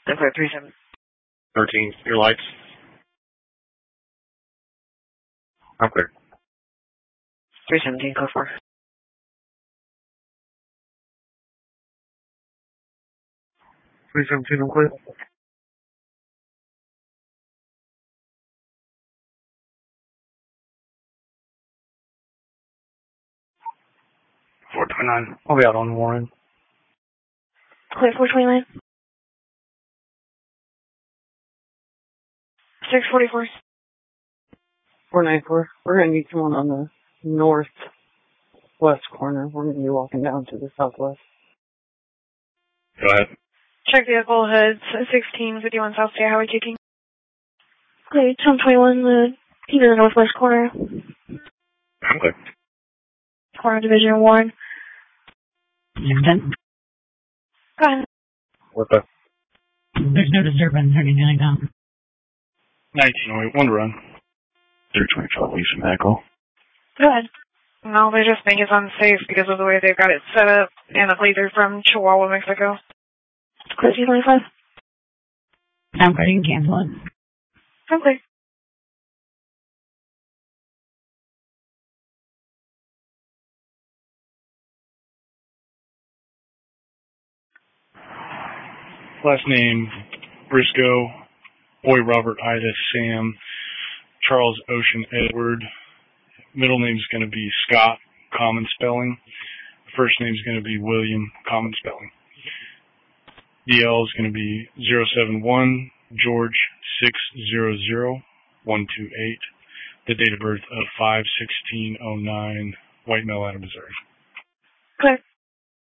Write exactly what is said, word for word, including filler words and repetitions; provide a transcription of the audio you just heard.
Denver three seven. thirteen, your lights. I'm clear. three seventeen, code four. three seventeen, I'm clear. four twenty-nine, I'll be out on Warren. Clear four twenty-nine. six forty-four. four ninety-four. We're going to need someone on the northwest corner. We're going to be walking down to the southwest. Go ahead. Check vehicle heads sixteen fifty-one South State Highway two King. Okay, ten twenty-one, the either the northwest corner. I'm clear. Corner Division one. You're done. Go ahead. What's up? There's no disturbance or anything like that. nineteen oh eight, one to run. three twenty-five, Lisa Echo. Go ahead. No, they just think it's unsafe because of the way they've got it set up, and the plates are from Chihuahua, Mexico. Clear two twenty-five. I'm ready to cancel it. Okay. Last name, Briscoe, Boy Robert Ida Sam, Charles Ocean Edward. Middle name's going to be Scott, common spelling. First name's going to be William, common spelling. D L is going to be zero seven one George six zero zero one two eight. The date of birth of five sixteen oh nine, White Mill, out of Missouri. Clear.